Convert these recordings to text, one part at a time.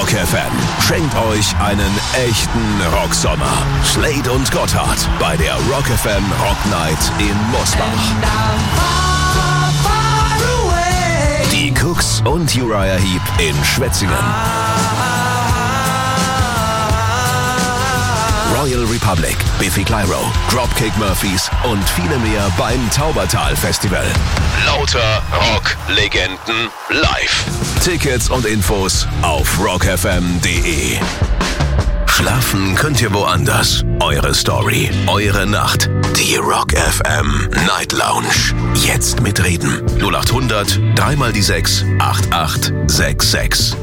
Rock FM schenkt euch einen echten Rocksommer. Slade und Gotthard bei der Rock FM Rock Night in Mosbach. Die Cooks und Uriah Heep in Schwetzingen. Royal Republic, Biffy Clyro, Dropkick Murphys und viele mehr beim Taubertal Festival. Lauter Rock-Legenden live. Tickets und Infos auf rockfm.de. Schlafen könnt ihr woanders. Eure Story, eure Nacht. Die Rock FM Night Lounge. Jetzt mitreden. 0800 3x6 8866.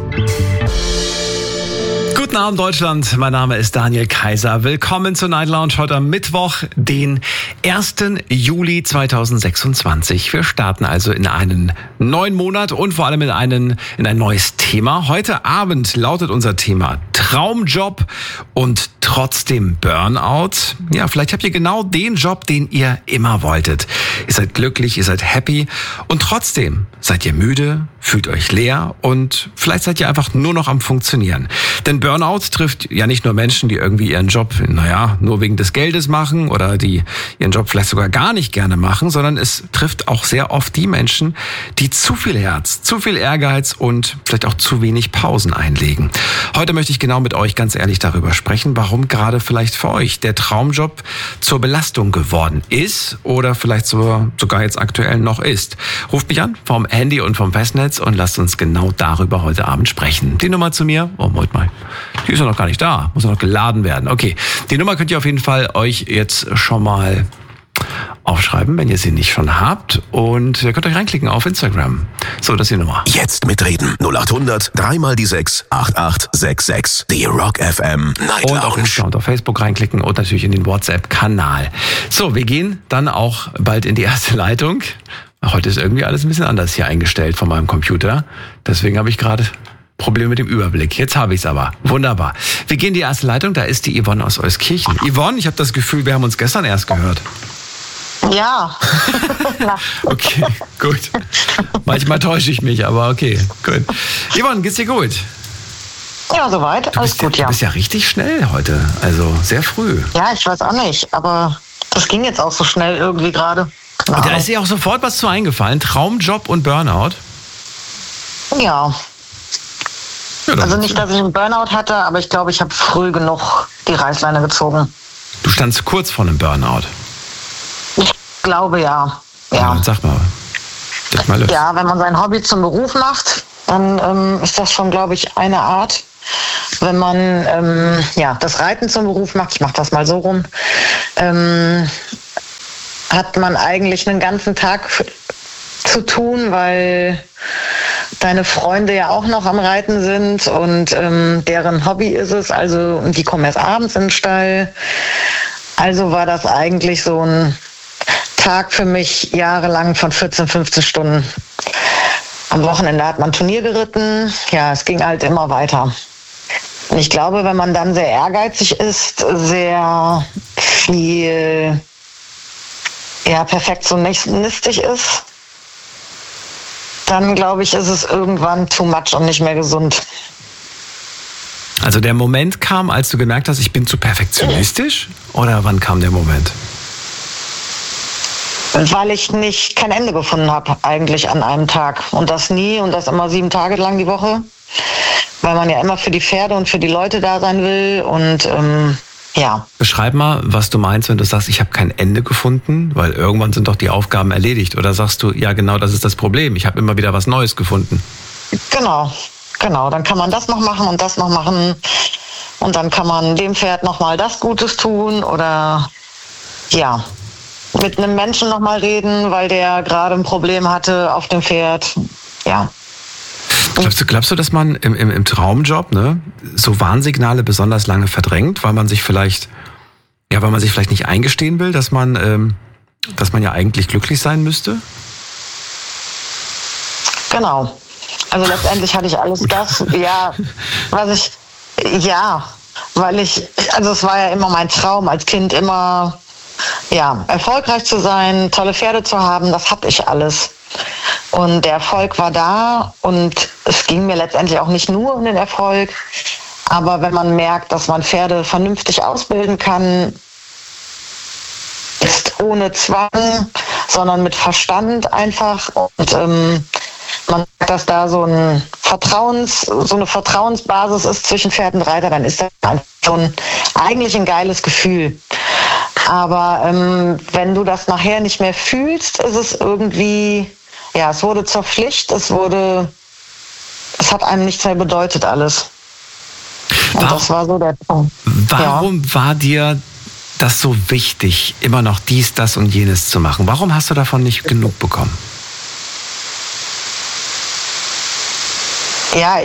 Guten Abend Deutschland, mein Name ist Daniel Kaiser. Willkommen zur Night Lounge heute am Mittwoch, den 1. Juli 2026. Wir starten also in einen neuen Monat und vor allem in ein neues Thema. Heute Abend lautet unser Thema Traumjob und trotzdem Burnout. Ja, vielleicht habt ihr genau den Job, den ihr immer wolltet. Ihr seid glücklich, ihr seid happy und trotzdem seid ihr müde, fühlt euch leer und vielleicht seid ihr einfach nur noch am Funktionieren. Denn Burnout trifft ja nicht nur Menschen, die irgendwie ihren Job, nur wegen des Geldes machen oder die ihren Job vielleicht sogar gar nicht gerne machen, sondern es trifft auch sehr oft die Menschen, die zu viel Herz, zu viel Ehrgeiz und vielleicht auch zu wenig Pausen einlegen. Heute möchte ich genau mit euch ganz ehrlich darüber sprechen, warum gerade vielleicht für euch der Traumjob zur Belastung geworden ist oder vielleicht sogar jetzt aktuell noch ist. Ruft mich an vom Handy und vom Festnetz und lasst uns genau darüber heute Abend sprechen. Die Nummer zu mir, Moment mal, die ist ja noch gar nicht da, muss ja noch geladen werden. Okay, die Nummer könnt ihr auf jeden Fall euch jetzt schon mal aufschreiben, wenn ihr sie nicht schon habt. Und ihr könnt euch reinklicken auf Instagram. So, das ist die Nummer. Jetzt mitreden. 0800 3x6 8866. Die Rock FM Night Lounge. Und auf Insta und auf Facebook reinklicken und natürlich in den WhatsApp-Kanal. So, wir gehen dann auch bald in die erste Leitung. Heute ist irgendwie alles ein bisschen anders hier eingestellt von meinem Computer. Deswegen habe ich gerade Probleme mit dem Überblick. Jetzt habe ich es aber. Wunderbar. Wir gehen in die erste Leitung. Da ist die Yvonne aus Euskirchen. Yvonne, ich habe das Gefühl, wir haben uns gestern erst gehört. Ja. Okay, gut. Manchmal täusche ich mich, aber okay, gut. Yvonne, geht's dir gut? Ja, soweit. Alles gut, ja. Du bist ja richtig schnell heute, also sehr früh. Ja, ich weiß auch nicht, aber das ging jetzt auch so schnell irgendwie gerade. Und da ist dir auch sofort was zu eingefallen. Traumjob und Burnout? Ja. Also nicht, dass ich einen Burnout hatte, aber ich glaube, ich habe früh genug die Reißleine gezogen. Du standst kurz vor einem Burnout? Ich glaube, ja. Ja, sag mal. Los. Ja, wenn man sein Hobby zum Beruf macht, dann ist das schon, glaube ich, eine Art. Wenn man das Reiten zum Beruf macht, ich mache das mal so rum, hat man eigentlich einen ganzen Tag zu tun, weil deine Freunde ja auch noch am Reiten sind und deren Hobby ist es, also und die kommen erst abends in den Stall. Also war das eigentlich so ein Tag für mich jahrelang von 14, 15 Stunden. Am Wochenende hat man Turnier geritten, ja, es ging halt immer weiter. Und ich glaube, wenn man dann sehr ehrgeizig ist, sehr viel perfektionistisch ist, dann glaube ich, ist es irgendwann too much und nicht mehr gesund. Also der Moment kam, als du gemerkt hast, ich bin zu perfektionistisch? Oder wann kam der Moment? Weil ich kein Ende gefunden habe eigentlich an einem Tag. Und das nie und das immer 7 Tage lang die Woche. Weil man ja immer für die Pferde und für die Leute da sein will. Und ja. Beschreib mal, was du meinst, wenn du sagst, ich habe kein Ende gefunden, weil irgendwann sind doch die Aufgaben erledigt. Oder sagst du, ja genau, das ist das Problem, ich habe immer wieder was Neues gefunden. Genau. Dann kann man das noch machen und das noch machen. Und dann kann man dem Pferd nochmal das Gutes tun oder ja, mit einem Menschen nochmal reden, weil der gerade ein Problem hatte auf dem Pferd. Ja. Glaubst du, dass man im Traumjob so Warnsignale besonders lange verdrängt, weil man sich vielleicht nicht eingestehen will, dass man ja eigentlich glücklich sein müsste? Genau. Also letztendlich hatte ich alles das, also es war ja immer mein Traum als Kind, immer erfolgreich zu sein, tolle Pferde zu haben, das hatte ich alles. Und der Erfolg war da und es ging mir letztendlich auch nicht nur um den Erfolg. Aber wenn man merkt, dass man Pferde vernünftig ausbilden kann, ist ohne Zwang, sondern mit Verstand einfach. Und man merkt, dass da so eine Vertrauensbasis ist zwischen Pferd und Reiter, dann ist das einfach schon eigentlich ein geiles Gefühl. Aber wenn du das nachher nicht mehr fühlst, ist es irgendwie, ja, es wurde zur Pflicht, es hat einem nichts mehr bedeutet alles. Und das war so der Punkt. Warum war dir das so wichtig, immer noch dies, das und jenes zu machen? Warum hast du davon nicht genug bekommen? Ja,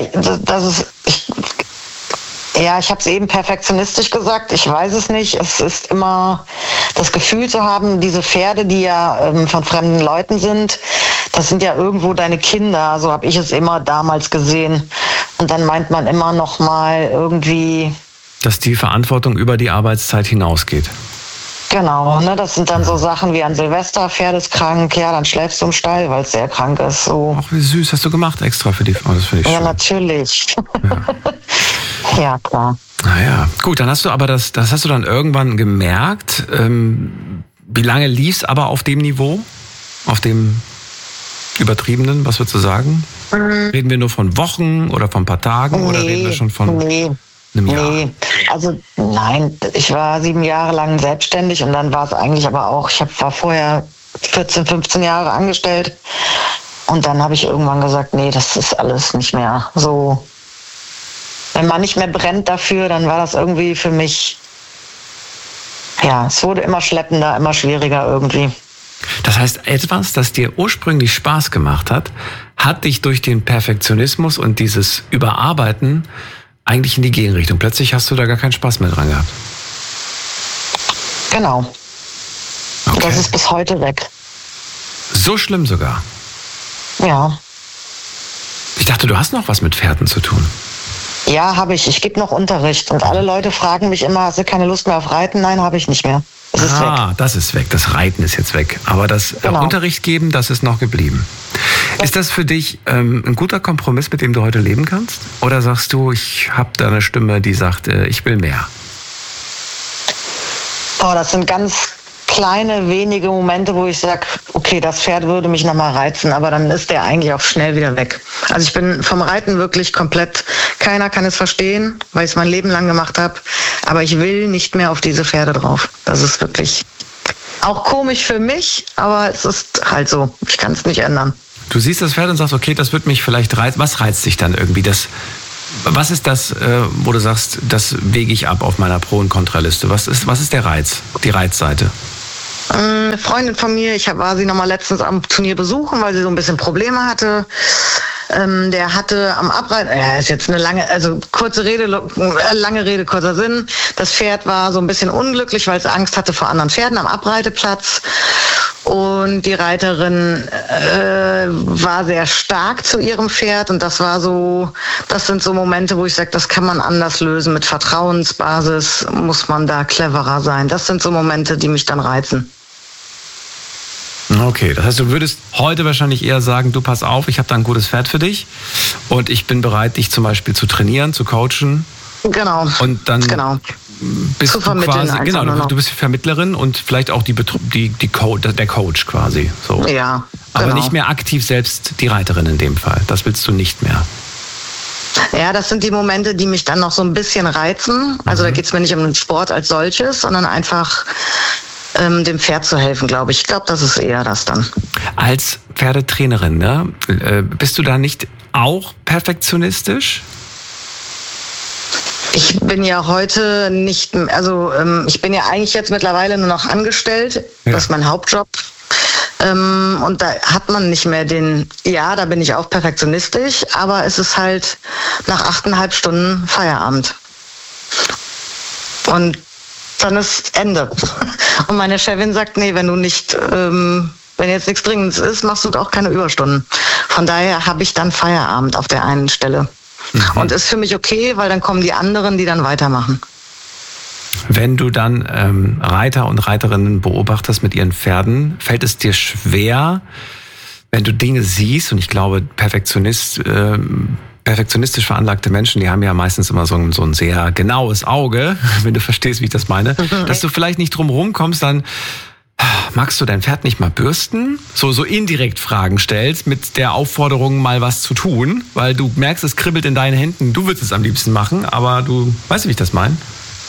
ich habe es eben perfektionistisch gesagt. Ich weiß es nicht. Es ist immer das Gefühl zu haben, diese Pferde, die ja von fremden Leuten sind, das sind ja irgendwo deine Kinder. So habe ich es immer damals gesehen. Und dann meint man immer noch mal irgendwie, dass die Verantwortung über die Arbeitszeit hinausgeht. Genau, ne, das sind dann so Sachen wie an Silvester, Pferd ist krank, ja, dann schläfst du im Stall, weil es sehr krank ist. So. Ach, wie süß, hast du gemacht extra für die Frau, das finde ich schön. Ja, natürlich. Ja, ja, klar. Naja, gut, dann hast du aber das hast du dann irgendwann gemerkt. Wie lange lief's aber auf dem Niveau? Auf dem übertriebenen, was würdest du sagen? Reden wir nur von Wochen oder von ein paar Tagen oder reden wir schon von einem Jahr? Nee, also nein, ich war 7 Jahre lang selbstständig und dann war es eigentlich aber auch, war vorher 14, 15 Jahre angestellt und dann habe ich irgendwann gesagt, nee, das ist alles nicht mehr so. Wenn man nicht mehr brennt dafür, dann war das irgendwie für mich, ja, es wurde immer schleppender, immer schwieriger irgendwie. Das heißt, etwas, das dir ursprünglich Spaß gemacht hat, hat dich durch den Perfektionismus und dieses Überarbeiten eigentlich in die Gegenrichtung. Plötzlich hast du da gar keinen Spaß mehr dran gehabt. Genau. Okay. Das ist bis heute weg. So schlimm sogar? Ja. Ich dachte, du hast noch was mit Pferden zu tun. Ja, habe ich. Ich gebe noch Unterricht. Und alle Leute fragen mich immer, hast du keine Lust mehr auf Reiten? Nein, habe ich nicht mehr. Es ist weg. Das ist weg. Das Reiten ist jetzt weg. Aber das Unterricht geben, das ist noch geblieben. Ist das für dich ein guter Kompromiss, mit dem du heute leben kannst? Oder sagst du, ich habe da eine Stimme, die sagt, ich will mehr? Oh, das sind ganz kleine, wenige Momente, wo ich sage, okay, das Pferd würde mich nochmal reizen, aber dann ist der eigentlich auch schnell wieder weg. Also ich bin vom Reiten wirklich komplett, keiner kann es verstehen, weil ich es mein Leben lang gemacht habe, aber ich will nicht mehr auf diese Pferde drauf. Das ist wirklich auch komisch für mich, aber es ist halt so, ich kann es nicht ändern. Du siehst das Pferd und sagst, okay, das wird mich vielleicht reizen. Was reizt dich dann irgendwie? Was ist das, wo du sagst, das wege ich ab auf meiner Pro- und Kontraliste? Was ist der Reiz, die Reizseite? Eine Freundin von mir, ich war sie nochmal letztens am Turnier besuchen, weil sie so ein bisschen Probleme hatte. Der hatte am Abreiten, ist jetzt eine kurze Rede, lange Rede, kurzer Sinn. Das Pferd war so ein bisschen unglücklich, weil es Angst hatte vor anderen Pferden am Abreiteplatz. Und die Reiterin war sehr stark zu ihrem Pferd und das sind so Momente, wo ich sage, das kann man anders lösen. Mit Vertrauensbasis muss man da cleverer sein. Das sind so Momente, die mich dann reizen. Okay, das heißt, du würdest heute wahrscheinlich eher sagen, du pass auf, ich habe da ein gutes Pferd für dich und ich bin bereit, dich zum Beispiel zu trainieren, zu coachen. Genau. Und dann bist du quasi, du bist die Vermittlerin und vielleicht auch der Coach quasi. So. Ja. Aber nicht mehr aktiv selbst die Reiterin in dem Fall. Das willst du nicht mehr. Ja, das sind die Momente, die mich dann noch so ein bisschen reizen. Also da geht es mir nicht um den Sport als solches, sondern einfach dem Pferd zu helfen, glaube ich. Ich glaube, das ist eher das dann. Als Pferdetrainerin, ne? Bist du da nicht auch perfektionistisch? Ich bin ja heute nicht, ich bin ja eigentlich jetzt mittlerweile nur noch angestellt. Ja. Das ist mein Hauptjob. Und da hat man nicht mehr da bin ich auch perfektionistisch, aber es ist halt nach 8,5 Stunden Feierabend. Und dann ist Ende. Und meine Chefin sagt, nee, wenn jetzt nichts Dringendes ist, machst du auch keine Überstunden. Von daher habe ich dann Feierabend auf der einen Stelle. Mhm. Und ist für mich okay, weil dann kommen die anderen, die dann weitermachen. Wenn du dann Reiter und Reiterinnen beobachtest mit ihren Pferden, fällt es dir schwer wenn du Dinge siehst, und ich glaube, perfektionistisch veranlagte Menschen, die haben ja meistens immer so ein sehr genaues Auge, wenn du verstehst, wie ich das meine, dass du vielleicht nicht drum rumkommst, dann magst du dein Pferd nicht mal bürsten? So indirekt Fragen stellst mit der Aufforderung, mal was zu tun, weil du merkst, es kribbelt in deinen Händen, du würdest es am liebsten machen, aber du, weißt du, wie ich das meine?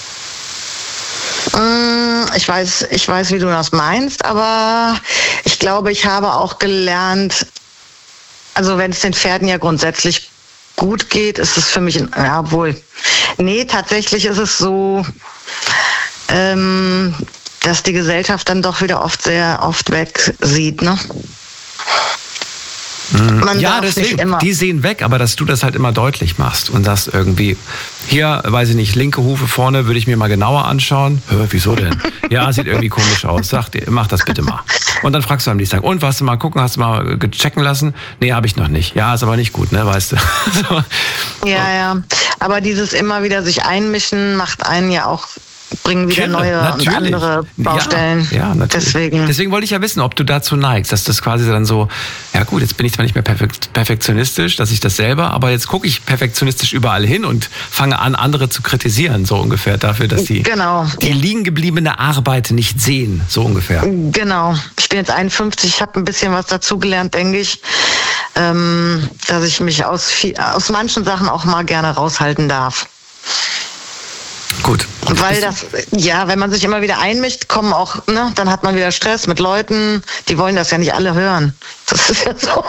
Ich weiß, wie du das meinst, aber ich glaube, ich habe auch gelernt, also wenn es den Pferden ja grundsätzlich gut geht, ist es für mich, tatsächlich ist es so, dass die Gesellschaft dann doch wieder sehr oft wegsieht, ne? Ja, deswegen, die sehen weg, aber dass du das halt immer deutlich machst und sagst irgendwie, hier, weiß ich nicht, linke Hufe vorne würde ich mir mal genauer anschauen. Wieso denn? Ja, sieht irgendwie komisch aus. Mach das bitte mal. Und dann fragst du am Dienstag, und warst du mal gucken, hast du mal checken lassen? Nee, habe ich noch nicht. Ja, ist aber nicht gut, ne, weißt du. So. Ja, aber dieses immer wieder sich einmischen macht einen ja auch, bringen wieder neue und andere Baustellen. Ja, natürlich. Deswegen wollte ich ja wissen, ob du dazu neigst, dass das quasi dann so, ja gut, jetzt bin ich zwar nicht mehr perfektionistisch, dass ich das selber, aber jetzt gucke ich perfektionistisch überall hin und fange an, andere zu kritisieren, so ungefähr, dafür, dass die liegen gebliebene Arbeit nicht sehen, so ungefähr. Genau. Ich bin jetzt 51, ich habe ein bisschen was dazugelernt, denke ich, dass ich mich aus manchen Sachen auch mal gerne raushalten darf. Gut. Weil wenn man sich immer wieder einmischt, kommen auch, ne, dann hat man wieder Stress mit Leuten, die wollen das ja nicht alle hören. Das ist ja so.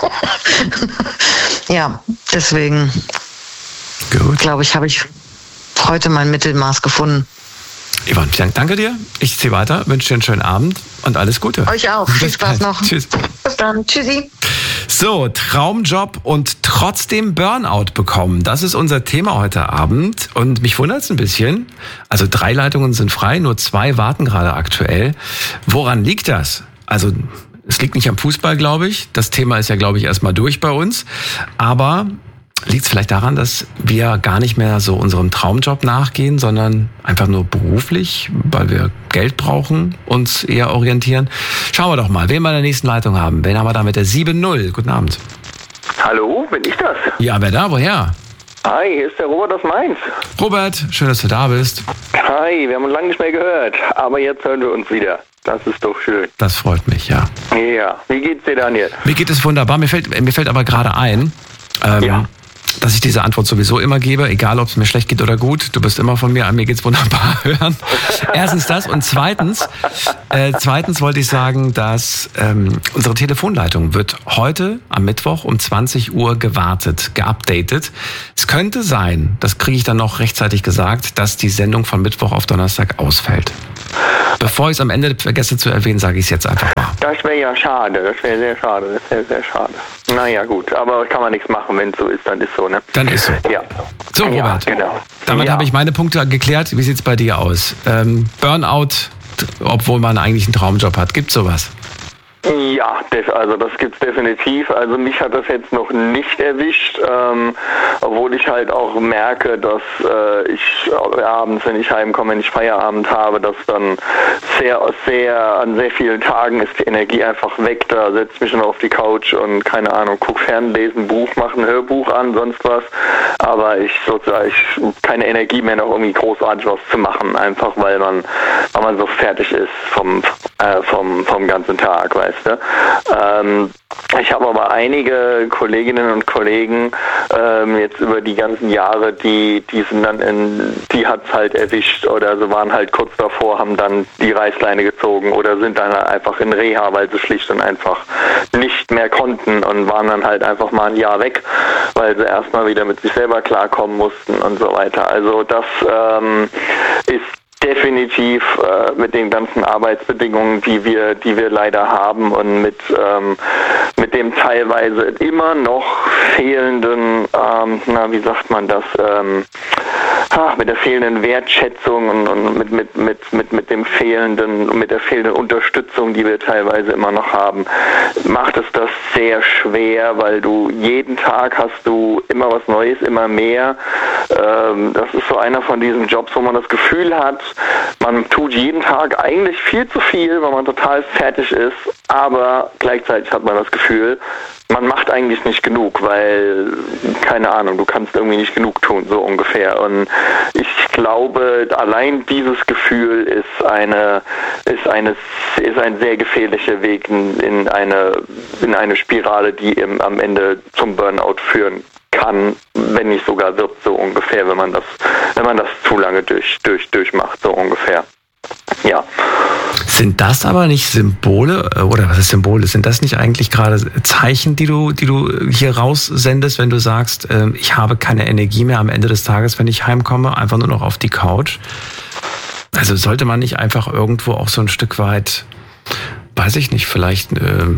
Ja, deswegen glaube ich, habe ich heute mein Mittelmaß gefunden. Yvonne, danke dir. Ich ziehe weiter, wünsche dir einen schönen Abend und alles Gute. Euch auch. Viel Spaß noch. Tschüss. Bis dann. Tschüssi. So, Traumjob und trotzdem Burnout bekommen. Das ist unser Thema heute Abend. Und mich wundert es ein bisschen. Also 3 Leitungen sind frei, nur 2 warten gerade aktuell. Woran liegt das? Also es liegt nicht am Fußball, glaube ich. Das Thema ist ja, glaube ich, erstmal durch bei uns. Aber liegt es vielleicht daran, dass wir gar nicht mehr so unserem Traumjob nachgehen, sondern einfach nur beruflich, weil wir Geld brauchen, uns eher orientieren? Schauen wir doch mal, wen wir in der nächsten Leitung haben. Wen haben wir da mit der 7-0? Guten Abend. Hallo, bin ich das? Ja, wer da? Woher? Hi, hier ist der Robert aus Mainz. Robert, schön, dass du da bist. Hi, wir haben uns lange nicht mehr gehört, aber jetzt hören wir uns wieder. Das ist doch schön. Das freut mich, ja. Ja, wie geht's dir, Daniel? Mir geht es wunderbar. Mir fällt aber gerade ein, dass ich diese Antwort sowieso immer gebe, egal ob es mir schlecht geht oder gut. Du bist immer von mir geht's wunderbar hören. Erstens das und zweitens wollte ich sagen, dass unsere Telefonleitung wird heute am Mittwoch um 20 Uhr geupdatet. Es könnte sein, das kriege ich dann noch rechtzeitig gesagt, dass die Sendung von Mittwoch auf Donnerstag ausfällt. Bevor ich es am Ende vergesse zu erwähnen, sage ich es jetzt einfach mal. Das wäre ja schade, das wäre sehr schade. Naja, gut, aber kann man nichts machen, wenn es so ist, dann ist so, ne? Dann ist so. Ja. So, Robert, ja, genau. Damit habe ich meine Punkte geklärt. Wie sieht's bei dir aus? Burnout, obwohl man eigentlich einen Traumjob hat, gibt's sowas? Ja, das gibt's definitiv. Also mich hat das jetzt noch nicht erwischt, obwohl ich halt auch merke, dass ich abends, wenn ich heimkomme, wenn ich Feierabend habe, dass dann an sehr vielen Tagen ist die Energie einfach weg. Da setze ich mich schon auf die Couch und keine Ahnung, gucke Fernlesen, Buch, mache ein Hörbuch an, sonst was. Aber ich keine Energie mehr, noch irgendwie großartig was zu machen, einfach weil man so fertig ist vom ganzen Tag, weißt du. Ich habe aber einige Kolleginnen und Kollegen jetzt über die ganzen Jahre, die sind dann die hat's halt erwischt oder so waren halt kurz davor, haben dann die Reißleine gezogen oder sind dann halt einfach in Reha, weil sie schlicht und einfach nicht mehr konnten und waren dann halt einfach mal ein Jahr weg, weil sie erstmal wieder mit sich selber klarkommen mussten und so weiter. Also das ist definitiv mit den ganzen Arbeitsbedingungen, die wir leider haben und mit dem teilweise immer noch fehlenden, mit der fehlenden Wertschätzung und mit der fehlenden Unterstützung, die wir teilweise immer noch haben, macht es das sehr schwer, weil du jeden Tag hast du immer was Neues, immer mehr das ist so einer von diesen Jobs, wo man das Gefühl hat, man tut jeden Tag eigentlich viel zu viel, weil man total fertig ist, aber gleichzeitig hat man das Gefühl, man macht eigentlich nicht genug, weil, keine Ahnung, du kannst irgendwie nicht genug tun, so ungefähr. Und ich glaube, allein dieses Gefühl ist ein sehr gefährlicher Weg in eine Spirale, die am Ende zum Burnout führen kann, wenn nicht sogar wird, so ungefähr, wenn man das zu lange durchmacht, so ungefähr. Ja. Sind das aber nicht Symbole, oder was ist Symbole? Sind das nicht eigentlich gerade Zeichen, die du hier raussendest, wenn du sagst, ich habe keine Energie mehr am Ende des Tages, wenn ich heimkomme, einfach nur noch auf die Couch? Also sollte man nicht einfach irgendwo auch so ein Stück weit, weiß ich nicht, vielleicht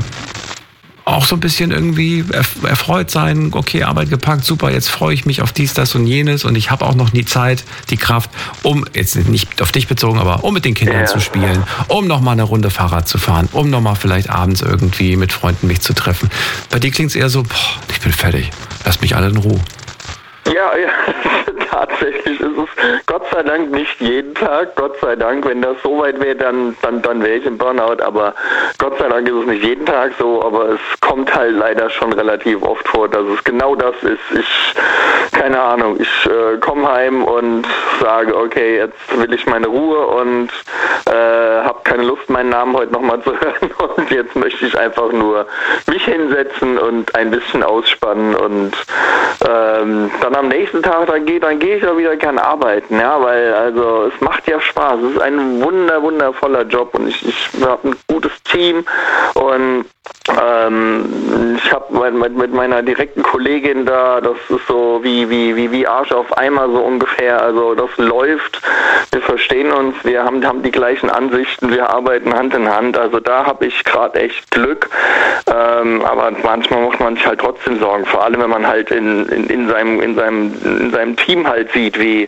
auch so ein bisschen irgendwie erfreut sein, okay, Arbeit gepackt, super, jetzt freue ich mich auf dies, das und jenes und ich habe auch noch die Zeit, die Kraft, um, jetzt nicht auf dich bezogen, aber um mit den Kindern zu spielen, um nochmal eine Runde Fahrrad zu fahren, um nochmal vielleicht abends irgendwie mit Freunden mich zu treffen. Bei dir klingt es eher so, ich bin fertig, lasst mich alle in Ruhe. Ja, tatsächlich ist es Gott sei Dank nicht jeden Tag. Gott sei Dank, wenn das so weit wäre, dann wäre ich im Burnout. Aber Gott sei Dank ist es nicht jeden Tag so. Aber es kommt halt leider schon relativ oft vor, dass es genau das ist. Keine Ahnung, ich komme heim und sage, okay, jetzt will ich meine Ruhe und habe keine Lust, meinen Namen heute nochmal zu hören. Und jetzt möchte ich einfach nur mich hinsetzen und ein bisschen ausspannen und dann am nächsten Tag, dann gehe ich auch wieder gern arbeiten, ja, weil also es macht ja Spaß. Es ist ein wundervoller Job und ich habe ein gutes Team und ich habe mit meiner direkten Kollegin da, das ist so wie Arsch auf Eimer so ungefähr, also das läuft, wir verstehen uns, wir haben die gleichen Ansichten, wir arbeiten Hand in Hand, also da habe ich gerade echt Glück, aber manchmal macht man sich halt trotzdem Sorgen, vor allem wenn man halt in seinem Team halt sieht, wie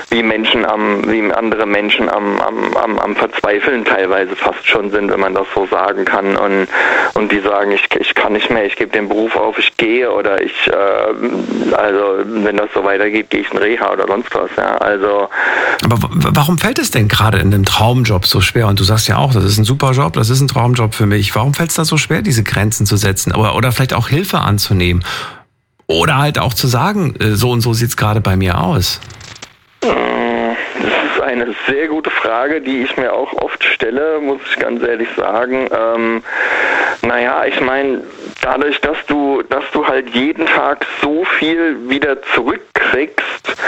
andere Menschen am Verzweifeln teilweise fast schon sind, wenn man das so sagen kann und die sagen, ich kann nicht mehr, ich gebe den Beruf auf, ich gehe oder also wenn das so weitergeht, gehe ich in Reha oder sonst was, ja, also. Aber warum fällt es denn gerade in einem Traumjob so schwer? Und du sagst ja auch, das ist ein super Job, das ist ein Traumjob für mich. Warum fällt es da so schwer, diese Grenzen zu setzen oder vielleicht auch Hilfe anzunehmen? Oder halt auch zu sagen, so und so sieht's gerade bei mir aus? Das ist eine sehr gute Frage, die ich mir auch oft stelle, muss ich ganz ehrlich sagen. Ich meine, dadurch, dass du halt jeden Tag so viel wieder zurückkriegst,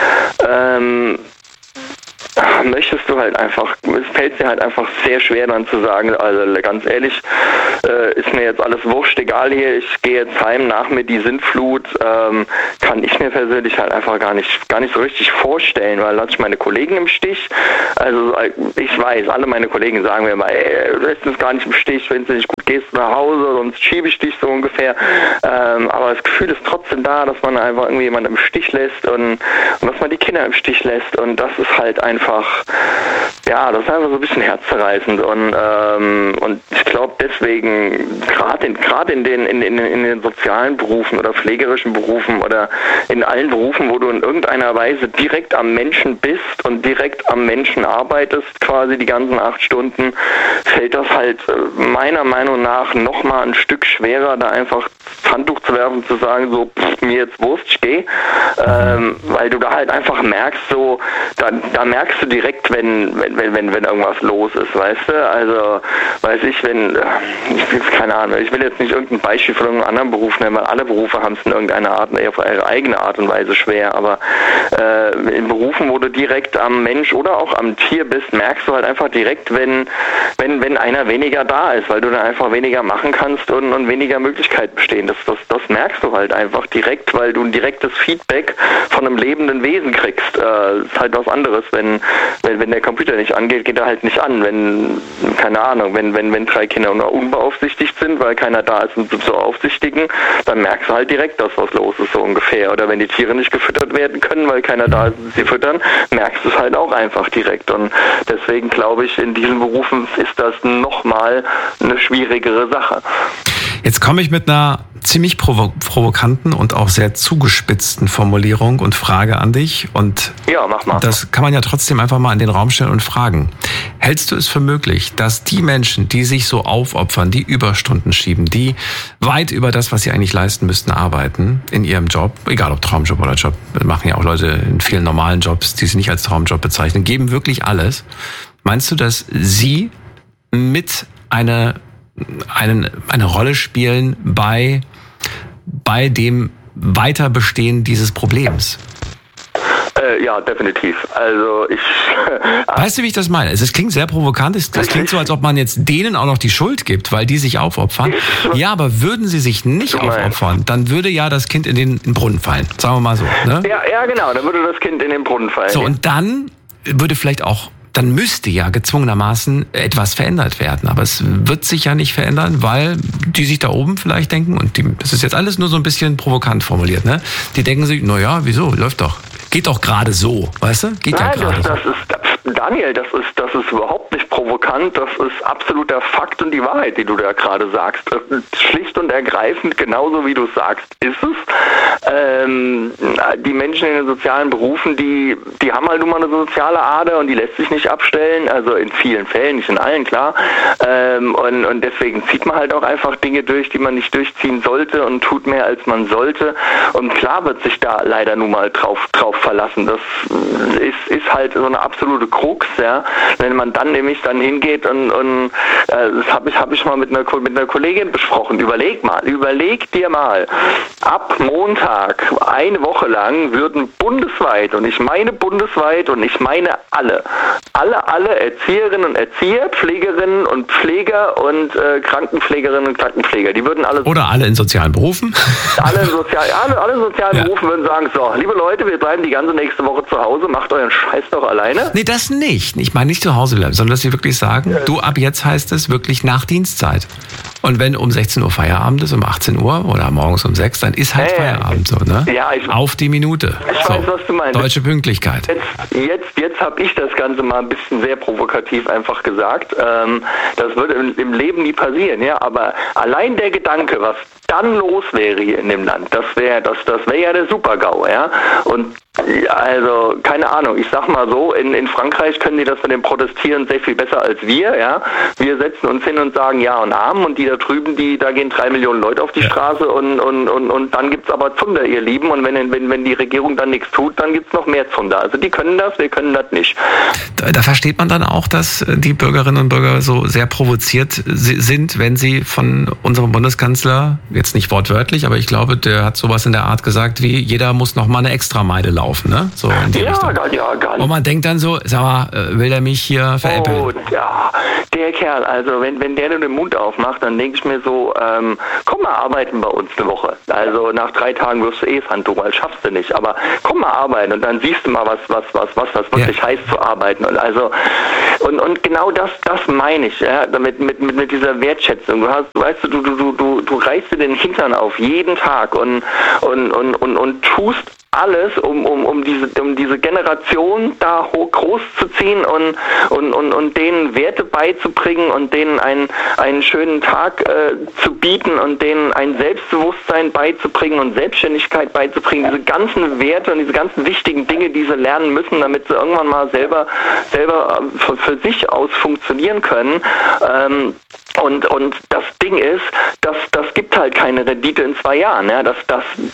möchtest du halt einfach, es fällt dir halt einfach sehr schwer dann zu sagen, also ganz ehrlich, ist mir jetzt alles wurscht, egal hier, ich gehe jetzt heim, nach mir die Sintflut, kann ich mir persönlich halt einfach gar nicht so richtig vorstellen, weil lasse ich meine Kollegen im Stich, also ich weiß, alle meine Kollegen sagen mir immer, du lässt uns gar nicht im Stich, wenn es nicht gut gehst nach Hause, sonst schiebe ich dich so ungefähr, aber das Gefühl ist trotzdem da, dass man einfach irgendwie jemanden im Stich lässt und dass man die Kinder im Stich lässt und das ist halt einfach, das ist einfach so ein bisschen herzzerreißend und ich glaube deswegen, gerade in den sozialen Berufen oder pflegerischen Berufen oder in allen Berufen, wo du in irgendeiner Weise direkt am Menschen bist und direkt am Menschen arbeitest, quasi die ganzen 8 Stunden, fällt das halt meiner Meinung nach nochmal ein Stück schwerer, da einfach das Handtuch zu werfen, zu sagen, so, mir jetzt Wurst, ich gehe, weil du da halt einfach merkst, so, da merkst du direkt, wenn irgendwas los ist, weißt du, also, keine Ahnung, ich will jetzt nicht irgendein Beispiel von irgendeinem anderen Beruf nennen, weil alle Berufe haben es in irgendeiner Art, auf ihre eigene Art und Weise schwer, aber in Berufen, wo du direkt am Mensch oder auch am Tier bist, merkst du halt einfach direkt, wenn einer weniger da ist, weil du dann einfach weniger machen kannst und weniger Möglichkeiten bestehen. Das merkst du halt einfach direkt, weil du ein direktes Feedback von einem lebenden Wesen kriegst. Ist halt was anderes, wenn der Computer nicht angeht, geht er halt nicht an. Wenn 3 Kinder unbeaufsichtigt sind, weil keiner da ist, um zu beaufsichtigen, dann merkst du halt direkt, dass was los ist, so ungefähr. Oder wenn die Tiere nicht gefüttert werden können, weil keiner da ist, um sie füttern, merkst du es halt auch einfach direkt. Und deswegen glaube ich, in diesen Berufen ist das nochmal eine schwierigere Sache. Jetzt komme ich mit einer ziemlich provokanten und auch sehr zugespitzten Formulierung und Frage an dich. Und ja, mach mal. Das kann man ja trotzdem einfach mal in den Raum stellen und fragen. Hältst du es für möglich, dass die Menschen, die sich so aufopfern, die Überstunden schieben, die weit über das, was sie eigentlich leisten müssten, arbeiten in ihrem Job, egal ob Traumjob oder Job, machen ja auch Leute in vielen normalen Jobs, die sie nicht als Traumjob bezeichnen, geben wirklich alles. Meinst du, dass sie mit eine Rolle spielen bei dem Weiterbestehen dieses Problems? Ja, definitiv. Also Weißt du, wie ich das meine? Es klingt sehr provokant. Es klingt so, als ob man jetzt denen auch noch die Schuld gibt, weil die sich aufopfern. Ja, aber würden sie sich nicht aufopfern, dann würde ja das Kind in den Brunnen fallen. Sagen wir mal so. Ne? Ja, genau. Dann würde das Kind in den Brunnen fallen. So, und dann würde vielleicht auch, dann müsste ja gezwungenermaßen etwas verändert werden. Aber es wird sich ja nicht verändern, weil die sich da oben vielleicht denken, und das ist jetzt alles nur so ein bisschen provokant formuliert, ne? Die denken sich, naja, wieso, läuft doch. Geht doch gerade so, weißt du? Geht ja gerade so. Daniel, das ist überhaupt nicht provokant, das ist absoluter Fakt und die Wahrheit, die du da gerade sagst. Schlicht und ergreifend, genauso wie du es sagst, ist es. Die Menschen in den sozialen Berufen, die haben halt nun mal eine soziale Ader und die lässt sich nicht abstellen, also in vielen Fällen, nicht in allen, klar. Und deswegen zieht man halt auch einfach Dinge durch, die man nicht durchziehen sollte und tut mehr, als man sollte. Und klar wird sich da leider nun mal drauf verlassen. Das ist halt so eine absolute Krux, ja. Wenn man dann nämlich hingeht und das habe ich mal mit einer Kollegin besprochen. Überleg dir mal, ab Montag eine Woche lang würden bundesweit, und ich meine bundesweit und ich meine alle Erzieherinnen und Erzieher, Pflegerinnen und Pfleger und Krankenpflegerinnen und Krankenpfleger, die würden alle... Oder alle in sozialen Berufen? Alle in sozialen Berufen würden sagen, so, liebe Leute, wir bleiben die ganze nächste Woche zu Hause, macht euren Scheiß doch alleine. Nee, das nicht. Ich meine nicht zu Hause bleiben, sondern dass sie wirklich sagen, du, ab jetzt heißt es wirklich nach Dienstzeit. Und wenn um 16 Uhr Feierabend ist, um 18 Uhr oder morgens um 6, dann ist halt Feierabend so, ne? Ja, auf die Minute. Ich weiß, was du meinst. Deutsche Pünktlichkeit. Jetzt habe ich das Ganze mal ein bisschen sehr provokativ einfach gesagt. Das würde im Leben nie passieren, ja. Aber allein der Gedanke, was dann los wäre hier in dem Land, das wäre ja der Super-GAU, ja. Und also, keine Ahnung, ich sag mal so, in Frankreich können die das mit dem Protestieren sehr viel besser als wir, ja. Wir setzen uns hin und sagen Ja und Amen, und die da drüben, da gehen 3 Millionen Leute auf die Straße und dann gibt's aber Zunder, ihr Lieben, und wenn die Regierung dann nichts tut, dann gibt's noch mehr Zunder. Also die können das, wir können das nicht. Da versteht man dann auch, dass die Bürgerinnen und Bürger so sehr provoziert sind, wenn sie von unserem Bundeskanzler, jetzt nicht wortwörtlich, aber ich glaube, der hat sowas in der Art gesagt wie, jeder muss noch mal eine Extrameile laufen, ne? So in die Richtung. Gar nicht. Und man denkt dann so, sag mal, will er mich hier veräppeln? Oh, ja, der Kerl, also wenn der nur den Mund aufmacht, dann denke ich mir so, komm mal arbeiten bei uns eine Woche. Also nach 3 Tagen wirst du Phantom, weil schaffst du nicht. Aber komm mal arbeiten und dann siehst du mal, was wirklich heißt zu arbeiten. Und also und genau das meine ich, ja, mit dieser Wertschätzung. Du reißt dir den Hintern auf jeden Tag und tust alles, um diese Generation da groß zu ziehen und denen Werte beizubringen und denen einen schönen Tag zu bieten und denen ein Selbstbewusstsein beizubringen und Selbstständigkeit beizubringen. Diese ganzen Werte und diese ganzen wichtigen Dinge, die sie lernen müssen, damit sie irgendwann mal selber für sich aus funktionieren können. Und das Ding ist, das gibt halt keine Rendite in 2 Jahren. Ja? Das,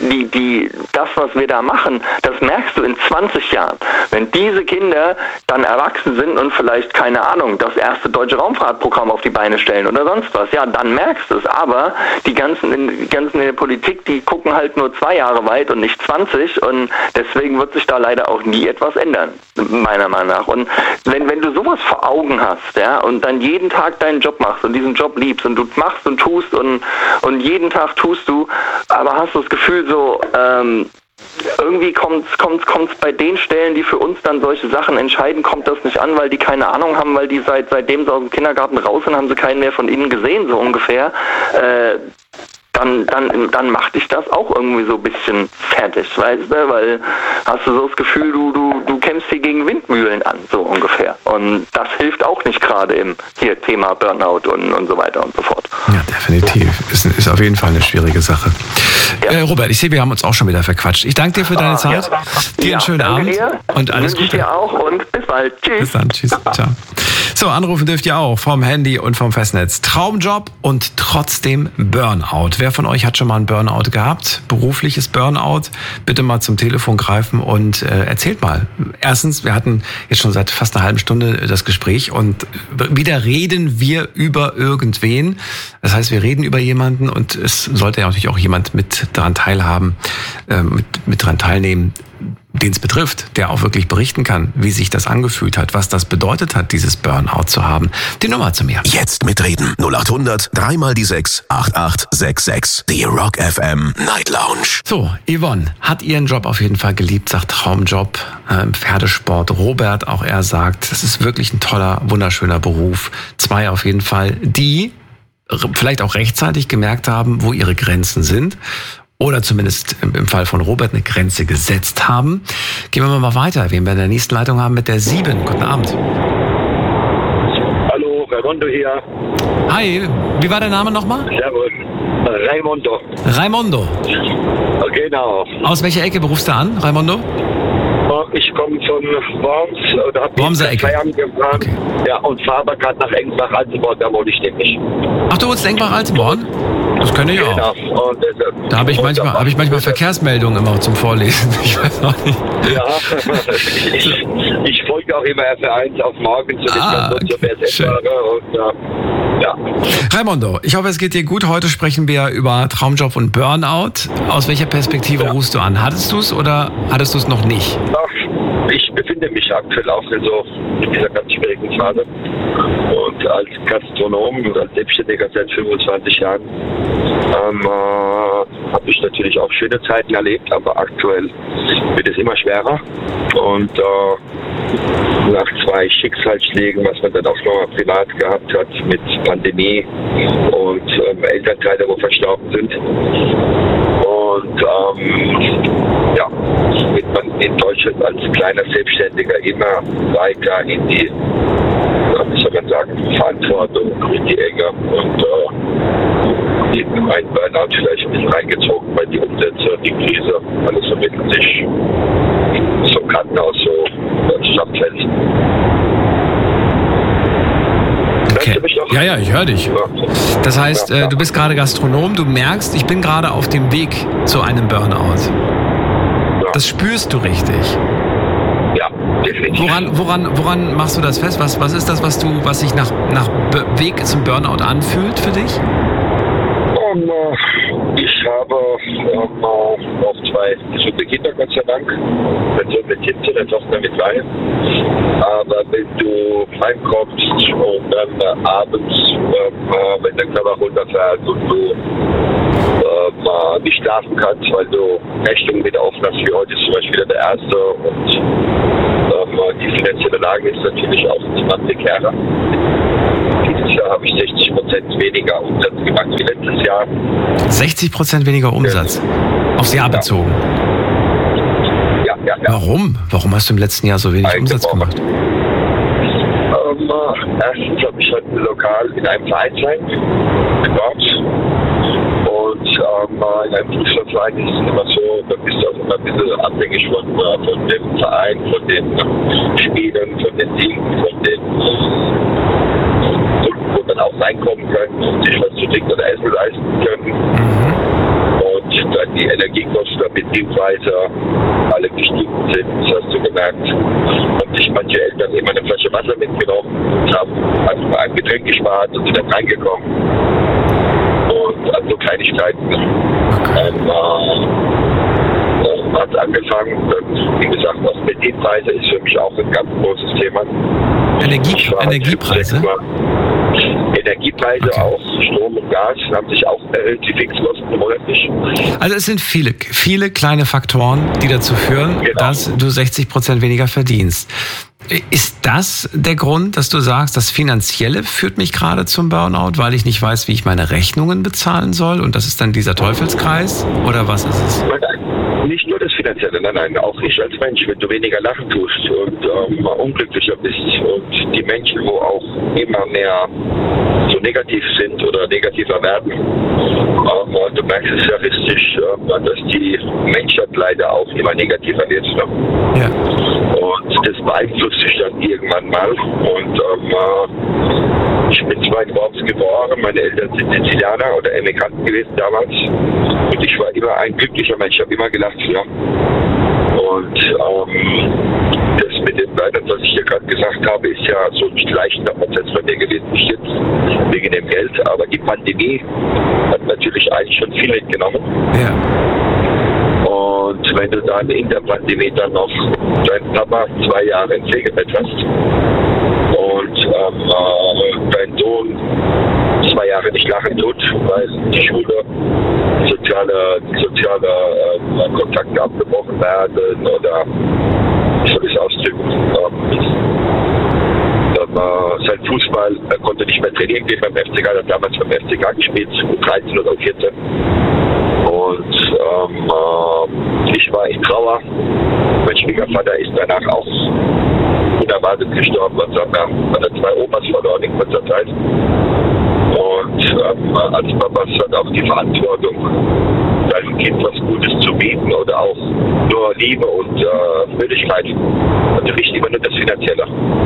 was wir da machen, das merkst du in 20 Jahren. Wenn diese Kinder dann erwachsen sind und vielleicht, keine Ahnung, das erste deutsche Raumfahrtprogramm auf die Beine stellen oder sonst was, ja, dann merkst du es. Aber die ganzen in der Politik, die gucken halt nur 2 Jahre weit und nicht 20, und deswegen wird sich da leider auch nie etwas ändern, meiner Meinung nach. Und wenn du sowas vor Augen hast, ja, und dann jeden Tag deinen Job machst und diesen Job liebst und du machst und tust und jeden Tag tust du, aber hast du das Gefühl so, irgendwie kommt's bei den Stellen, die für uns dann solche Sachen entscheiden, kommt das nicht an, weil die keine Ahnung haben, weil die seitdem sie aus dem Kindergarten raus sind, haben sie keinen mehr von ihnen gesehen, so ungefähr. dann macht dich das auch irgendwie so ein bisschen fertig, weißt du, weil hast du so das Gefühl, du kämpfst hier gegen Windmühlen an, so ungefähr. Und das hilft auch nicht gerade im hier Thema Burnout und so weiter und so fort. Ja, definitiv. Ist auf jeden Fall eine schwierige Sache. Ja. Robert, ich sehe, wir haben uns auch schon wieder verquatscht. Ich danke dir für deine Zeit. Dir einen schönen Abend und alles Gute. Dir auch und bis bald. Tschüss. Bis dann. Tschüss. Ciao. So, anrufen dürft ihr auch vom Handy und vom Festnetz. Traumjob und trotzdem Burnout. Wer von euch hat schon mal einen Burnout gehabt? Berufliches Burnout? Bitte mal zum Telefon greifen und erzählt mal. Erstens, wir hatten jetzt schon seit fast einer halben Stunde das Gespräch und wieder reden wir über irgendwen. Das heißt, wir reden über jemanden und es sollte ja natürlich auch jemand mit daran teilhaben, mit daran teilnehmen, den es betrifft, der auch wirklich berichten kann, wie sich das angefühlt hat, was das bedeutet hat, dieses Burnout zu haben. Die Nummer zu mir. Jetzt mitreden. 0800 3x6 8866. Die Rock FM Night Lounge. So, Yvonne hat ihren Job auf jeden Fall geliebt, sagt Traumjob, Pferdesport. Robert, auch er sagt, das ist wirklich ein toller, wunderschöner Beruf. 2 auf jeden Fall, die vielleicht auch rechtzeitig gemerkt haben, wo ihre Grenzen sind. Oder zumindest im Fall von Robert eine Grenze gesetzt haben. Gehen wir mal weiter, wen wir in der nächsten Leitung haben mit der 7. Guten Abend. Hallo, Raimondo hier. Hi, wie war der Name nochmal? Servus. Raimondo. Raimondo. Genau. Aus welcher Ecke berufst du an, Raimondo? Ich komme von Worms oder habe Wormser Ecke. Feierabend geplant. Okay. Ja, und fahre aber gerade nach Engbach-Altenborn, da wohne ich nämlich. Ach, du wohnst in Engbach-Altenborn? Das kenne ich auch. Genau. Und, Da habe ich manchmal Verkehrsmeldungen immer zum Vorlesen. Ich weiß auch nicht. Ja, ich folge auch immer RF1 auf morgen zu schön. Und ja. Raimondo, ich hoffe, es geht dir gut. Heute sprechen wir über Traumjob und Burnout. Aus welcher Perspektive rufst du an? Hattest du es oder hattest du es noch nicht? Ich befinde mich aktuell auch in dieser ganz schwierigen Phase. Und als Gastronom und als Selbstständiger seit 25 Jahren habe ich natürlich auch schöne Zeiten erlebt, aber aktuell wird es immer schwerer. Und nach 2 Schicksalsschlägen, was man dann auch noch mal privat gehabt hat mit Pandemie und Elternteile, wo verstorben sind. Und wird man in Deutschland als kleiner Selbstständiger immer weiter in die, wie soll man sagen, Verantwortung, in die Enge und in ein Burnout vielleicht ein bisschen reingezogen, weil die Umsätze, die Krise, alles so mit sich so Kartenhaus so zusammenfällt. Okay. Ja, ich höre dich. Das heißt, du bist gerade Gastronom, du merkst, ich bin gerade auf dem Weg zu einem Burnout. Das spürst du richtig. Ja, definitiv. Woran machst du das fest? Was ist das, was sich nach Weg zum Burnout anfühlt für dich? Ich habe auch 2 gesunde Kinder, Gott sei Dank. Mein Sohn mit Kind, der Tochter mit Weihe. Aber wenn du heimkommst und dann abends, wenn der Körper runterfährt und du nicht schlafen kannst, weil du Rechnungen wieder aufmachst, wie heute ist zum Beispiel wieder der erste und die finanzielle Lage ist natürlich auch immer prekärer. Dieses Jahr habe ich 60% weniger Umsatz gemacht wie letztes Jahr. 60% weniger Umsatz? Aufs Jahr bezogen? Ja. Warum? Warum hast du im letzten Jahr so wenig Umsatz gemacht? Erstens habe ich halt ein Lokal in einem Vereinsheim gebaut. Und in einem Fußballverein ist es immer so, da bist du auch immer ein bisschen abhängig von dem Verein, von den Spielern, von den Dingen, von den wo dann auch reinkommen können und sich was zu trinken oder essen leisten können. Und dann die Energiekosten der Betriebsweise alle gestiegen sind, das hast du gemerkt. Und sich manche Eltern immer eine Flasche Wasser mitgenommen und haben einfach ein Getränk gespart und sind dann reingekommen. Und an so Kleinigkeiten hat es angefangen. Und wie gesagt, auch Betriebsweise ist für mich auch ein ganz großes Thema. Energiepreise? Energiepreise, okay. Auch Strom und Gas haben sich auch erhöht, die Fixkosten monatlich. Also es sind viele kleine Faktoren, die dazu führen, dass du 60% weniger verdienst. Ist das der Grund, dass du sagst, das Finanzielle führt mich gerade zum Burnout, weil ich nicht weiß, wie ich meine Rechnungen bezahlen soll und das ist dann dieser Teufelskreis? Oder was ist es? Nicht nur das Finanzielle, nein, auch ich als Mensch, wenn du weniger lachen tust und unglücklicher bist und die Menschen, wo auch immer mehr so negativ sind oder negativer werden, und du merkst es realistisch, dass die Menschheit leider auch immer negativer wird. Ne? Ja. Und das beeinflusst sich dann irgendwann mal und ich bin zwar in Worms geboren, meine Eltern sind Sizilianer oder Emigranten gewesen damals und ich war immer ein glücklicher Mensch, ich habe immer gelacht. Ja. Und das mit dem Leidern, was ich dir gerade gesagt habe, ist ja so ein schleichender Prozess von mir gewesen, nicht jetzt wegen dem Geld, aber die Pandemie hat natürlich eigentlich schon viel mitgenommen. Ja. Und wenn du dann in der Pandemie dann noch deinen Papa 2 Jahre im Pflegebett hast und dein Sohn 2 Jahre nicht lachen tut, weil die Schule soziale Kontakte abgebrochen werden oder wie soll ich es ausdrücken, sein Fußball, er konnte nicht mehr trainieren gehen beim FCK, er hat damals beim FCK gespielt, 13 oder 14. Und ich war in Trauer. Mein Schwiegervater ist danach auch unerwartet gestorben und hat 2 Opas verloren in kurzer Zeit. Und als Papa hat auch die Verantwortung, seinem Kind was Gutes zu bieten oder auch nur Liebe und Fröhlichkeit. Also nicht immer nur das Finanzielle.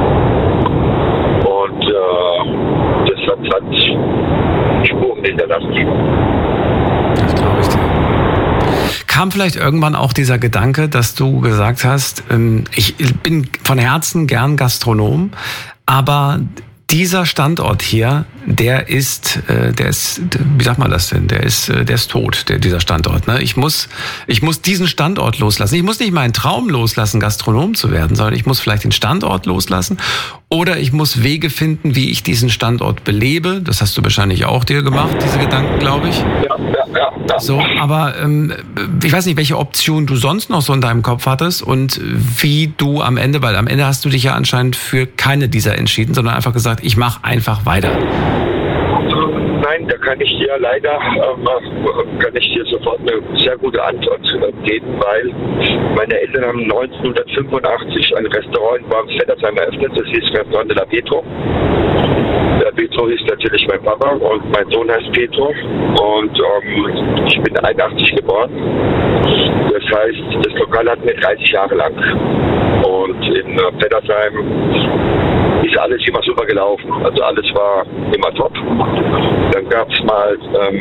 Und das hat Spuren hinterlassen. Das glaube ich dir. Kam vielleicht irgendwann auch dieser Gedanke, dass du gesagt hast, ich bin von Herzen gern Gastronom, aber dieser Standort hier, der ist, wie sagt man das denn? Der ist tot, dieser Standort. Ne? Ich muss diesen Standort loslassen. Ich muss nicht meinen Traum loslassen, Gastronom zu werden, sondern ich muss vielleicht den Standort loslassen oder ich muss Wege finden, wie ich diesen Standort belebe. Das hast du wahrscheinlich auch dir gemacht, diese Gedanken, glaube ich. Ja. So, aber ich weiß nicht, welche Option du sonst noch so in deinem Kopf hattest und wie du am Ende, weil am Ende hast du dich ja anscheinend für keine dieser entschieden, sondern einfach gesagt, ich mache einfach weiter. Nein, da kann ich dir leider sofort eine sehr gute Antwort geben, weil meine Eltern haben 1985 ein Restaurant in Worms-Vettersheim eröffnet, das hieß Restaurant de la Pietro. Der Pietro ist natürlich mein Papa und mein Sohn heißt Pietro und ich bin 81 geboren. Das heißt, das Lokal hatten wir 30 Jahre lang und in Vettersheim ist alles immer super gelaufen. Also alles war immer top. Dann gab es mal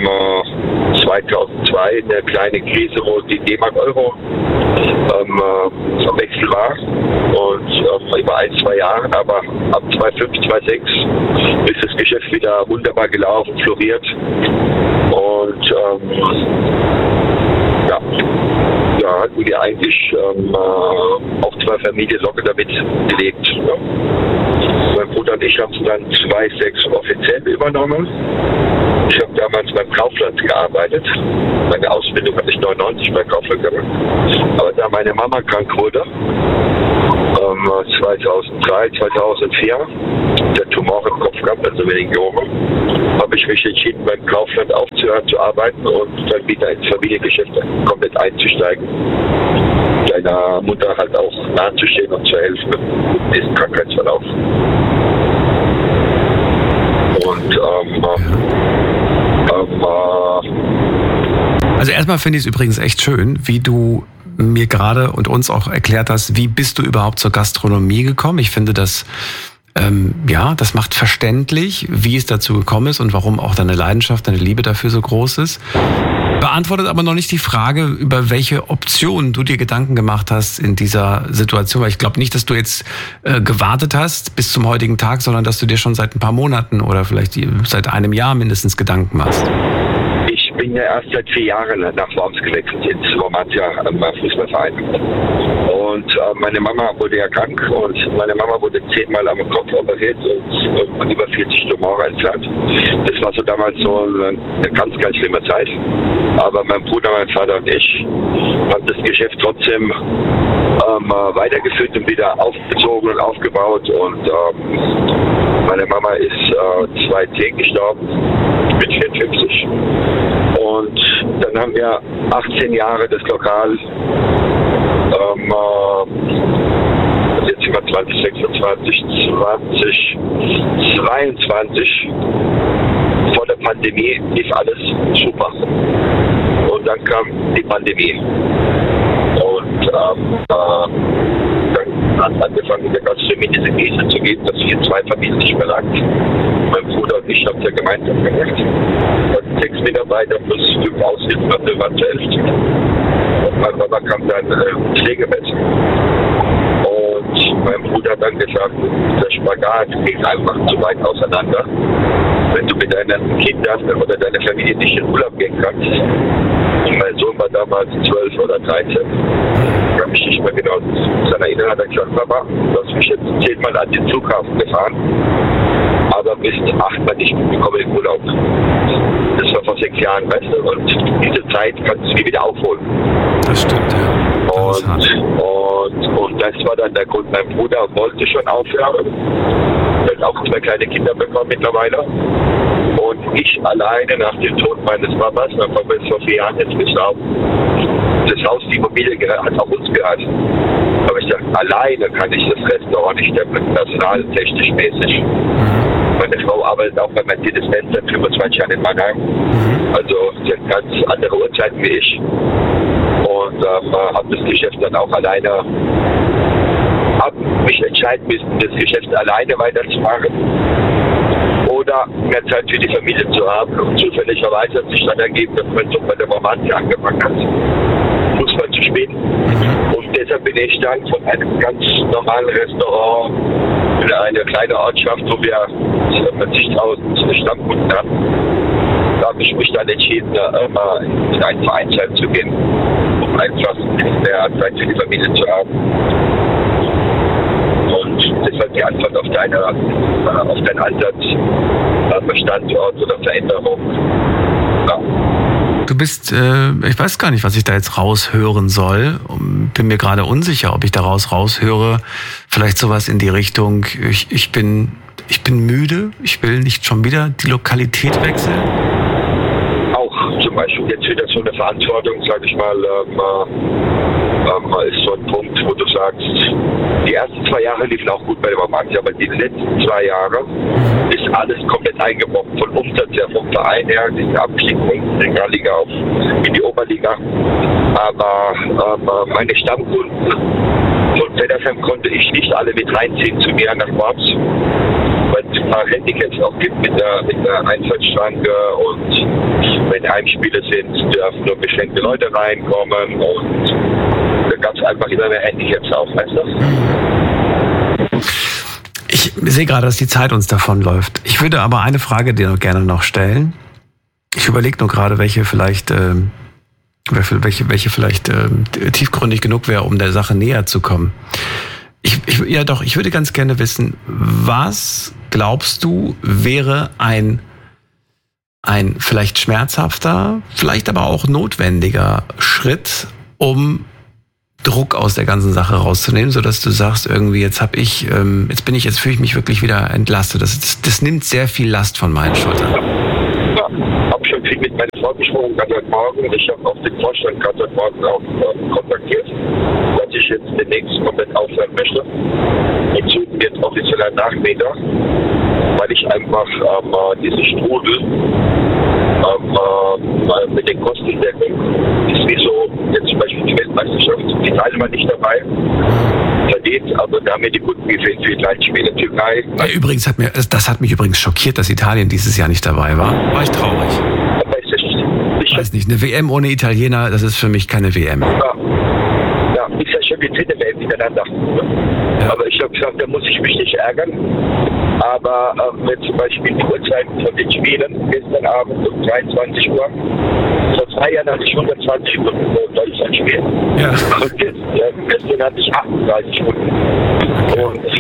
2002 eine kleine Krise, wo die D-Mark-Euro am Wechsel war. Und über 1-2 Jahren, aber ab 2005, 2006 ist das Geschäft wieder wunderbar gelaufen, floriert. Und da hatten wir eigentlich auch 2 Familien locker damit gelebt. Ja. Mein Bruder und ich haben es dann 2006 offiziell übernommen. Ich habe damals beim Kaufland gearbeitet. Meine Ausbildung hatte ich 1999 bei Kaufland gemacht. Aber da meine Mama krank wurde, 2003, 2004, der Tumor im Kopf gehabt, also Meningiome, habe ich mich entschieden, beim Kaufland aufzuhören zu arbeiten und dann wieder ins Familiengeschäft komplett einzusteigen. Deiner Mutter halt auch nahezustehen und zu helfen mit diesem Krankheitsverlauf. Und also erstmal finde ich es übrigens echt schön, wie du mir gerade und uns auch erklärt hast, wie bist du überhaupt zur Gastronomie gekommen. Ich finde das, das macht verständlich, wie es dazu gekommen ist und warum auch deine Leidenschaft, deine Liebe dafür so groß ist. Beantwortet aber noch nicht die Frage, über welche Optionen du dir Gedanken gemacht hast in dieser Situation. Weil ich glaube nicht, dass du jetzt gewartet hast bis zum heutigen Tag, sondern dass du dir schon seit ein paar Monaten oder vielleicht seit einem Jahr mindestens Gedanken machst. Ich bin ja erst seit 4 Jahren nach Worms gewechselt ins Romantia Fußballverein. Und meine Mama wurde ja krank und meine Mama wurde 10-mal am Kopf operiert und über 40 Tumore entfernt. Das war so damals so eine ganz, ganz schlimme Zeit. Aber mein Bruder, mein Vater und ich haben das Geschäft trotzdem weitergeführt und wieder aufgezogen und aufgebaut. Und meine Mama ist 2010 gestorben. Ich bin 54. Und dann haben wir 18 Jahre das Lokal. Jetzt sind wir 2026, 2022. Vor der Pandemie lief alles super. Und dann kam die Pandemie. Und dann hat angefangen, in der Gastronomie diese Krise zu geben, dass wir 2 Familien nicht mehr lag. Mein Bruder und ich haben es ja gemeinsam gemacht. Und 6 Mitarbeiter plus 5 Aushilfen, wir waren zu 11. Und mein Papa kam dann Pflegebett. Und mein Bruder hat dann gesagt, der Spagat geht einfach zu weit auseinander. Wenn du mit deinen Kindern oder deiner Familie nicht in Urlaub gehen kannst. Und mein Sohn war damals 12 oder 13. Ich kann mich nicht mehr genau daran erinnern. Hat er gesagt, Papa, du hast mich jetzt 10-mal an den Flughafen gefahren, aber bist 8-mal nicht mitgekommen in Urlaub. Das war vor 6 Jahren, weißt du? Und diese Zeit kannst du nie wieder aufholen. Das stimmt, ja. Und das war dann der Grund. Mein Bruder wollte schon aufhören. Er hat auch 2 kleine Kinder bekommen mittlerweile. Und ich alleine nach dem Tod meines Papas, mein Papa ist vor 4 Jahren jetzt gestorben. Das Haus, die Immobilie hat auch uns gehört. Aber ich dachte, alleine kann ich das Restaurant nicht stemmen, personaltechnisch mäßig. Meine Frau arbeitet auch bei Mercedes-Benz seit 25 Jahren in Mannheim. Also sie hat ganz andere Uhrzeiten wie ich. Und habe das Geschäft dann auch alleine, habe mich entscheiden müssen, das Geschäft alleine weiterzumachen oder mehr Zeit für die Familie zu haben. Und zufälligerweise hat sich dann ergeben, dass mein Sohn bei der Romantik angefangen hat, Fußball zu spielen. Und deshalb bin ich dann von einem ganz normalen Restaurant in eine kleine Ortschaft, wo wir 50.000 Stammkunden haben. Da habe ich mich dann entschieden, in ein Vereinsheim zu gehen, um einfach mehr Zeit für die Familie zu haben. Und deshalb die Antwort auf deinen Ansatz, Standort oder Veränderung. Ja. Du bist, ich weiß gar nicht, was ich da jetzt raushören soll. Bin mir gerade unsicher, ob ich daraus raushöre. Vielleicht sowas in die Richtung, ich bin müde, ich will nicht schon wieder die Lokalität wechseln. Auch zum Beispiel jetzt wieder so eine Verantwortung, sage ich mal, ist so ein Punkt, wo du sagst, die ersten 2 Jahre liefen auch gut bei der Romantik, aber die letzten 2 Jahre ist alles komplett eingebrochen. Von Umsatz her, vom Verein her, diesen Abstieg von der Regionalliga in die Oberliga. Aber meine Stammkunden von Feddersheim konnte ich nicht alle mit reinziehen zu mir nach Worms, weil es ein paar Handicaps auch gibt mit der Einfahrtschranke und wenn Heimspiele sind, dürfen nur beschränkte Leute reinkommen und da gab es einfach immer mehr Handicaps auch, weißt du? Ich sehe gerade, dass die Zeit uns davonläuft. Ich würde aber eine Frage dir gerne noch stellen. Ich überlege nur gerade, welche vielleicht tiefgründig genug wäre, um der Sache näher zu kommen. Ich würde ganz gerne wissen, was glaubst du, wäre ein vielleicht schmerzhafter, vielleicht aber auch notwendiger Schritt, um Druck aus der ganzen Sache rauszunehmen, sodass du sagst, irgendwie jetzt fühle ich mich wirklich wieder entlastet. Das nimmt sehr viel Last von meinen Schultern. Ja, habe schon viel mit meiner Frau gesprochen, gerade heute Morgen. Ich habe auch den Vorstand gerade heute Morgen auch kontaktiert, dass ich jetzt demnächst komplett aufhören möchte. Und suchen jetzt offiziell einen Nachmieter, weil ich einfach diesen Strudel mit den Kostendeckungen ist wie so, jetzt zum Beispiel die Weltmeisterschaft, die Teilnehmer nicht dabei, verdient, aber da haben mir die guten gefehlt für die Leitspiele Türkei. Übrigens das hat mich übrigens schockiert, dass Italien dieses Jahr nicht dabei war. War ich traurig. Ich weiß nicht, eine WM ohne Italiener, das ist für mich keine WM. Ja, ist ja schon die 10. WM miteinander. Ja. Aber ich habe gesagt, da muss ich mich nicht ärgern. Aber wenn zum Beispiel die Uhrzeiten von den Spielen, gestern Abend um 23 Uhr, vor 2 Jahren hatte ich 120 Stunden für Deutschland spielen. Ja. Und gestern hatte ich 38 Stunden. Okay. Und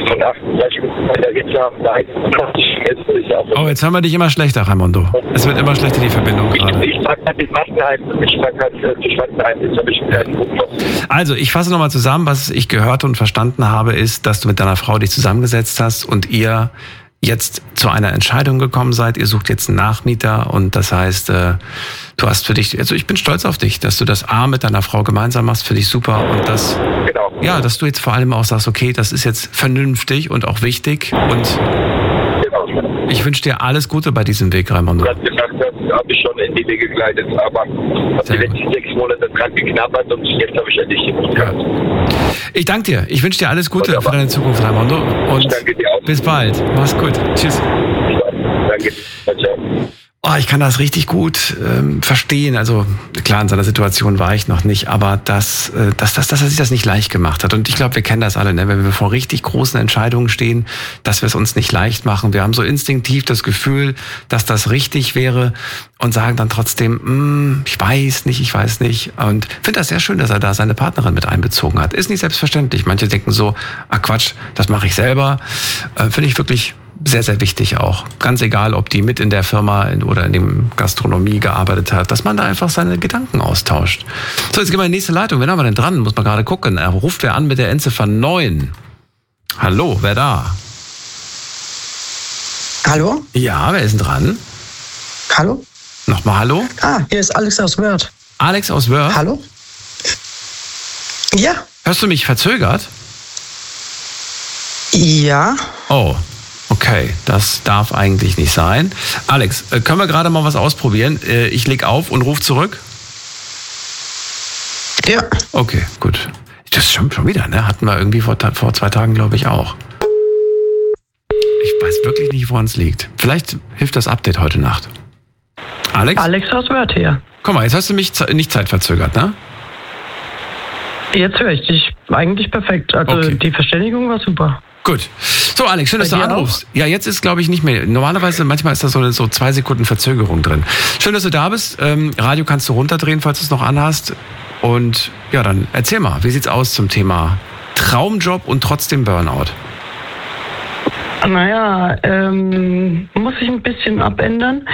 von 38 Minuten bei der Hitze haben. Nein, oh, jetzt hören wir dich immer schlechter, Raimondo. Es wird immer schlechter, die Verbindung gerade. Ich frage halt den Maskenheim. Ich frage halt die Schwanzenheim. Jetzt habe ich einen guten Kopf. Also, ich fasse nochmal zusammen, was ich gehört und verstanden habe, ist, dass du mit deiner Frau dich zusammengesetzt hast und ihr jetzt zu einer Entscheidung gekommen seid. Ihr sucht jetzt einen Nachmieter und das heißt, du hast für dich, also ich bin stolz auf dich, dass du das A mit deiner Frau gemeinsam machst, für dich super und das, Genau. ja, dass du jetzt vor allem auch sagst, okay, das ist jetzt vernünftig und auch wichtig und Genau. ich wünsche dir alles Gute bei diesem Weg, Raimondo. Das gesagt hast, habe ich schon in die Wege geleitet, aber habe die letzten 6 Monate dran geknabbert und jetzt habe ich endlich die Mut gehabt. Ich danke dir. Ich wünsche dir alles Gute Wunderbar. für deine Zukunft, Raimondo. Und Ich danke dir auch. bis bald. Mach's gut. Tschüss. Danke. Ciao. Oh, ich kann das richtig gut verstehen. Also klar, in seiner Situation war ich noch nicht, aber dass er sich das nicht leicht gemacht hat. Und ich glaube, wir kennen das alle, ne? Wenn wir vor richtig großen Entscheidungen stehen, dass wir es uns nicht leicht machen. Wir haben so instinktiv das Gefühl, dass das richtig wäre und sagen dann trotzdem, ich weiß nicht. Und finde das sehr schön, dass er da seine Partnerin mit einbezogen hat. Ist nicht selbstverständlich. Manche denken so, Quatsch, das mache ich selber. Finde ich wirklich sehr, sehr wichtig auch. Ganz egal, ob die mit in der Firma oder in dem Gastronomie gearbeitet hat, dass man da einfach seine Gedanken austauscht. So, jetzt gehen wir in die nächste Leitung. Wen haben wir denn dran? Muss man gerade gucken. Er ruft wer an mit der Endziffer 9. Hallo, wer da? Hallo? Ja, wer ist denn dran? Hallo? Nochmal hallo? Hier ist Alex aus Wörth. Alex aus Wörth? Hallo? Ja. Hörst du mich verzögert? Ja. Oh, okay. Das darf eigentlich nicht sein. Alex, können wir gerade mal was ausprobieren? Ich leg auf und ruf zurück. Ja. Okay, gut. Das ist schon wieder, ne? Hatten wir irgendwie vor 2 Tagen, glaube ich, auch. Ich weiß wirklich nicht, woran es liegt. Vielleicht hilft das Update heute Nacht. Alex? Alex aus Wörth hier. Guck mal, jetzt hast du mich nicht zeitverzögert, ne? Jetzt höre ich dich eigentlich perfekt. Also Okay. Die Verständigung war super. Gut. So, Alex, schön, dass du Bei dir anrufst. Ja, jetzt ist, glaube ich, nicht mehr. Normalerweise, manchmal ist da so 2 Sekunden Verzögerung drin. Schön, dass du da bist. Radio kannst du runterdrehen, falls du es noch anhast. Und ja, dann erzähl mal, wie sieht's aus zum Thema Traumjob und trotzdem Burnout? Naja, muss ich ein bisschen abändern.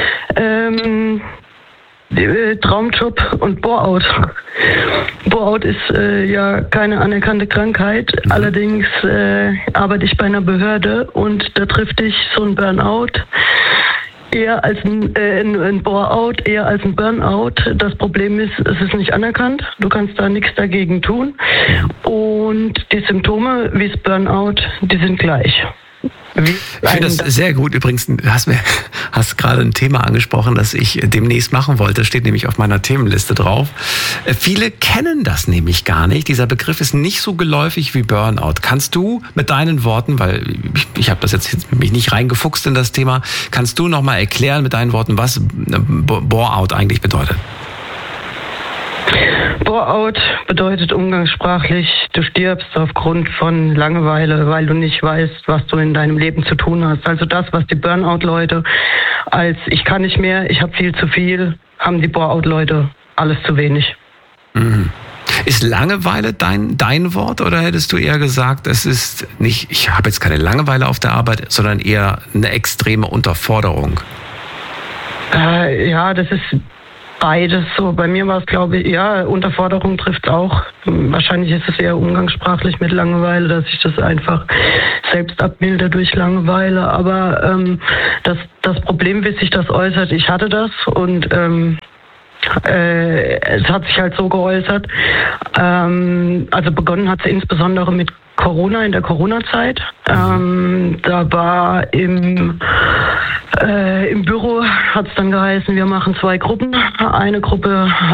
Traumjob und Bore-out. Bore-out ist ja keine anerkannte Krankheit. Allerdings arbeite ich bei einer Behörde und da trifft dich so ein Burnout eher als ein Bore-out, eher als ein Burnout. Das Problem ist, es ist nicht anerkannt. Du kannst da nichts dagegen tun. Und die Symptome wie das Burnout, die sind gleich. Ich finde das sehr gut. Übrigens, du hast gerade ein Thema angesprochen, das ich demnächst machen wollte. Steht nämlich auf meiner Themenliste drauf. Viele kennen das nämlich gar nicht. Dieser Begriff ist nicht so geläufig wie Burnout. Kannst du mit deinen Worten, weil ich habe das jetzt mich nicht reingefuchst in das Thema, kannst du nochmal erklären mit deinen Worten, was Bore-out eigentlich bedeutet? Bore-out bedeutet umgangssprachlich, du stirbst aufgrund von Langeweile, weil du nicht weißt, was du in deinem Leben zu tun hast. Also das, was die Burnout-Leute als ich kann nicht mehr, ich habe viel zu viel, haben die Bore-out-Leute alles zu wenig. Mhm. Ist Langeweile dein Wort oder hättest du eher gesagt, es ist nicht, ich habe jetzt keine Langeweile auf der Arbeit, sondern eher eine extreme Unterforderung? Ja, das ist beides so. Bei mir war es, glaube ich, ja, Unterforderung trifft auch. Wahrscheinlich ist es eher umgangssprachlich mit Langeweile, dass ich das einfach selbst abmilde durch Langeweile. Aber das Problem, wie sich das äußert, ich hatte das und es hat sich halt so geäußert. Also begonnen hat es insbesondere mit Corona, in der Corona-Zeit. Da war im Büro, hat es dann geheißen, wir machen 2 Gruppen. Eine Gruppe